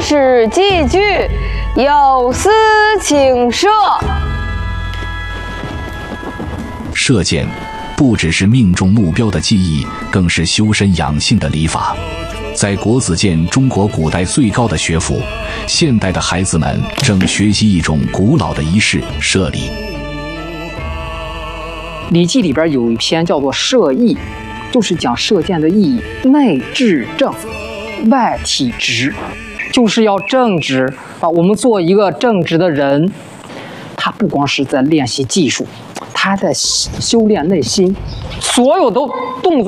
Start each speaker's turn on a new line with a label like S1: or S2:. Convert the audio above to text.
S1: 始祭具，有司请射。
S2: 射箭不只是命中目标的技艺，更是修身养性的礼法。在国子监中国古代最高的学府，现代的孩子们正学习一种古老的仪式——射礼。
S3: 《礼记》里边有一篇叫做《射义》，就是讲射箭的意义：内至正，外体直，就是要正直啊。我们做一个正直的人，他不光是在练习技术，他在修炼内心，所有的动作